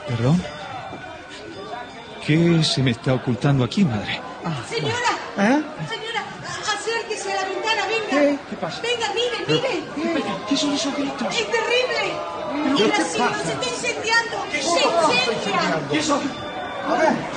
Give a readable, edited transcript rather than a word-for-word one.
¿Perdón? ¿Qué se me está ocultando aquí, madre? Señora, señora, acérquese a la ventana, venga. ¿Qué pasa? Venga, mire. ¿Qué son esos gritos? Es terrible. El asilo se está incendiando. Se incendia. ¿Qué son? A ver.